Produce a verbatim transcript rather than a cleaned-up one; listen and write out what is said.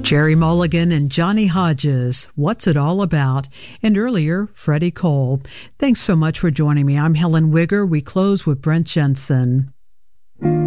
Jerry Mulligan and Johnny Hodges, What's It All About? And earlier, Freddie Cole. Thanks so much for joining me. I'm Helen Wigger. We close with Brent Jensen.